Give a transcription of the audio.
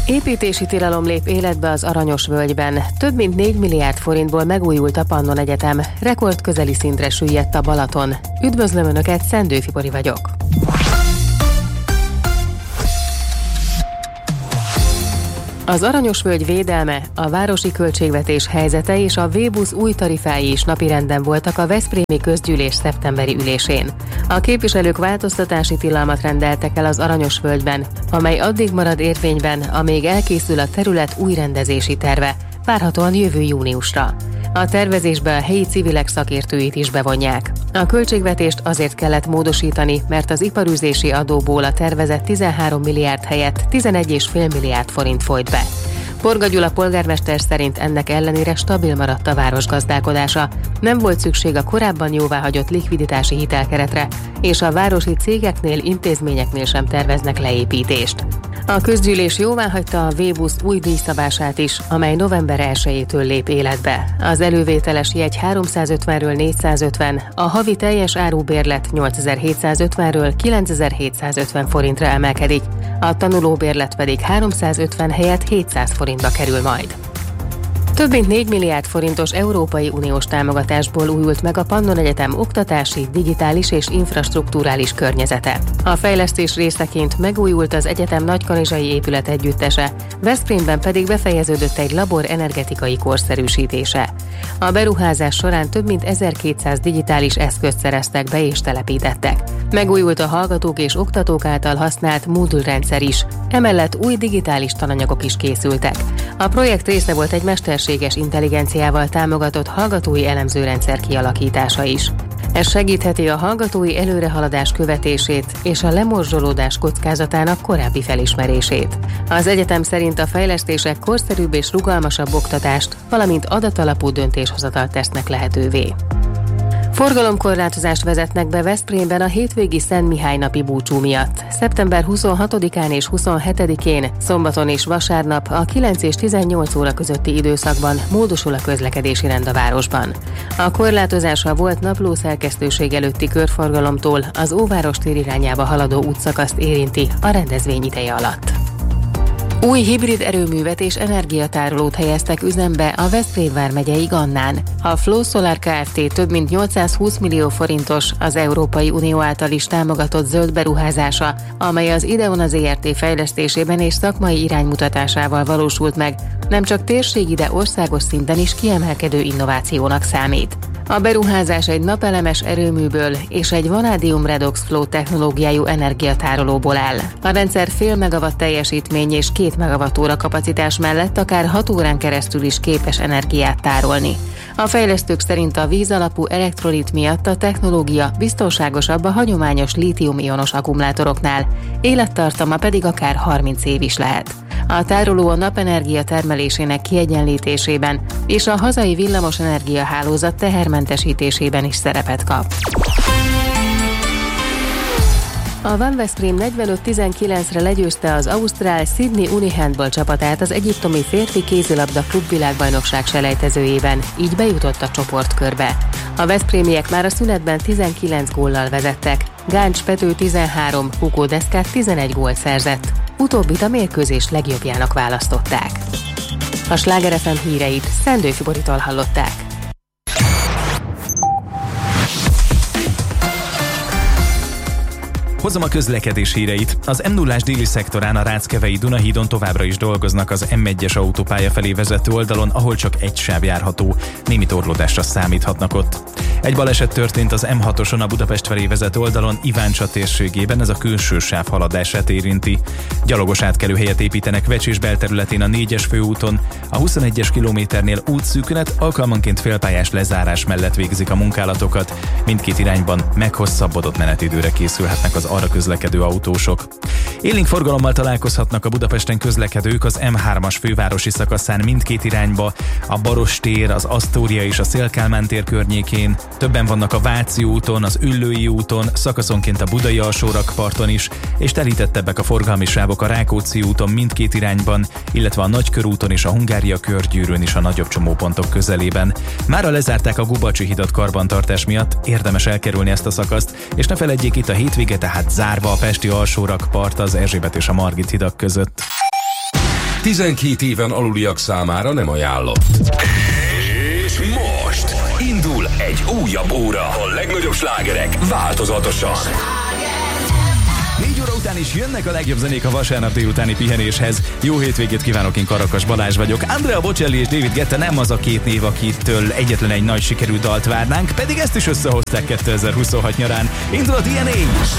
Építési tilalom lép életbe az Aranyos-völgyben. Több mint 4 milliárd forintból megújult a Pannon Egyetem. Rekordközeli szintre süllyedt a Balaton. Üdvözlöm Önöket, Szendő Fibori vagyok. Az Aranyos-völgy védelme, a városi költségvetés helyzete és a V-busz új tarifái is napirenden voltak a veszprémi közgyűlés szeptemberi ülésén. A képviselők változtatási tilalmat rendeltek el az Aranyos-völgyben, amely addig marad érvényben, amíg elkészül a terület újrendezési terve, várhatóan jövő júniusra. A tervezésbe a helyi civilek szakértőit is bevonják. A költségvetést azért kellett módosítani, mert az iparűzési adóból a tervezett 13 milliárd helyett 11,5 milliárd forint folyt be. Borga Gyula polgármester szerint ennek ellenére stabil maradt a város gazdálkodása. Nem volt szükség a korábban jóváhagyott likviditási hitelkeretre, és a városi cégeknél, intézményeknél sem terveznek leépítést. A közgyűlés jóváhagyta a V-busz új díjszabását is, amely november 1-től lép életbe. Az elővételes jegy 350-ről 450, a havi teljes árubérlet 8750-ről 9750 forintra emelkedik, a tanulóbérlet pedig 350 helyett 700 forintba kerül majd. Több mint 4 milliárd forintos Európai Uniós támogatásból újult meg a Pannon Egyetem oktatási, digitális és infrastrukturális környezete. A fejlesztés részeként megújult az egyetem nagykanizsai épület együttese, Veszprémben pedig befejeződött egy labor energetikai korszerűsítése. A beruházás során több mint 1200 digitális eszközt szereztek be és telepítettek. Megújult a hallgatók és oktatók által használt Moodle rendszer is, emellett új digitális tananyagok is készültek. A projekt része volt egy mesterséges intelligenciával támogatott hallgatói elemzőrendszer kialakítása is. Ez segítheti a hallgatói előrehaladás követését és a lemorzsolódás kockázatának korábbi felismerését. Az egyetem szerint a fejlesztések korszerűbb és rugalmasabb oktatást, valamint adatalapú döntéshozatalt tesznek lehetővé. Forgalomkorlátozást vezetnek be Veszprémben a hétvégi Szent Mihály napi búcsú miatt. Szeptember 26-án és 27-én, szombaton és vasárnap a 9 és 18 óra közötti időszakban módosul a közlekedési rend a városban. A korlátozás a volt naplószerkesztőség előtti körforgalomtól az Óváros tér irányába haladó útszakaszt érinti a rendezvény ideje alatt. Új hibrid erőművet és energiatárolót helyeztek üzembe a Veszprém vármegyei Gannán. A Flow Solar Kft. Több mint 820 millió forintos, az Európai Unió által is támogatott zöld beruházása, amely az Ideon Zrt. Fejlesztésében és szakmai iránymutatásával valósult meg, nem csak térségi, de országos szinten is kiemelkedő innovációnak számít. A beruházás egy napelemes erőműből és egy vanádium redox flow technológiájú energiatárolóból áll. A rendszer fél megawatt teljesítmény és 2 megawattóra kapacitás mellett akár 6 órán keresztül is képes energiát tárolni. A fejlesztők szerint a víz alapú elektrolit miatt a technológia biztonságosabb a hagyományos lítium-ionos akkumulátoroknál, élettartama pedig akár 30 év is lehet. A tároló a napenergia termelésének kiegyenlítésében és a hazai villamosenergia hálózat tehermentesítésében is szerepet kap. A Van Veszprém 45-19-re legyőzte az ausztrál Sydney Uni Handball csapatát az egyiptomi férfi kézilabda klubvilágbajnokság selejtezőjében, így bejutott a csoportkörbe. A veszprémiek már a szünetben 19 góllal vezettek, Gáncs Pető 13, Hukó Deszkát 11 gólt szerzett. Utóbbit a mérkőzés legjobbjának választották. A Sláger FM híreit Szendő Fiboritól hallották. Hozom a közlekedés híreit. Az M0-ás déli szektorán a Ráckevei Dunahídon továbbra is dolgoznak az M1-es autópálya felé vezető oldalon, ahol csak egy sáv járható. Némi torlódásra számíthatnak ott. Egy baleset történt az M6-oson a Budapest felé vezető oldalon Iváncsa térségében, ez a külső sáv haladását érinti. Gyalogos átkelőhelyet építenek Vecsés belterületén a 4-es főúton, a 21-es kilométernél útszűkület, alkalmanként félpályás lezárás mellett végzik a munkálatokat. Mindkét irányban meghosszabbodott menetidőre készülhetnek az arra közlekedő autósok. Élénk forgalommal találkozhatnak a Budapesten közlekedők az M3-as fővárosi szakaszán mindkét irányba, a Baross tér, az Asztória és a Széll-Kálmán tér környékén. Többen vannak a Váci úton, az Üllői úton, szakaszonként a Budai alsórakparton is, és telítettebbek a forgalmi sávok a Rákóczi úton mindkét irányban, illetve a Nagykörúton és a Hungária körgyűrűn is a nagyobb csomópontok közelében. Mára lezárták a Gubacsi hidat karbantartás miatt, érdemes elkerülni ezt a szakaszt, és ne feledjék, itt a hétvége tehát zárva a pesti alsórakpart az Erzsébet és a Margit hidak között. 12 éven aluliak számára nem ajánlott. És most indul egy újabb óra. A legnagyobb slágerek változatosan. 4 óra után is jönnek a legjobb zenék a vasárnap délutáni pihenéshez. Jó hétvégét kívánok, én Karakas Balázs vagyok. Andrea Bocelli és David Guetta nem az a két név, akitől egyetlen egy nagy sikerű dalt várnánk, pedig ezt is összehozták 2026 nyarán. Indul a DNA!